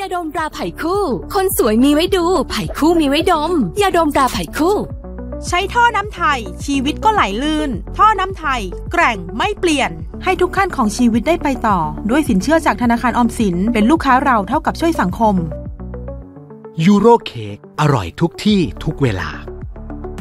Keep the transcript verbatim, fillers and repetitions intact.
าดมตราไผ่คู่คนสวยมีไว้ดูไผ่คู่มีไว้ดมยาดมตราไผ่คู่ใช้ท่อน้ำไทยชีวิตก็ไหลลื่นท่อน้ำไทยแกร่งไม่เปลี่ยนให้ทุกขั้นของชีวิตได้ไปต่อด้วยสินเชื่อจากธนาคารออมสินเป็นลูกค้าเราเท่ากับช่วยสังคมยูโรเค้กอร่อยทุกที่ทุกเวลา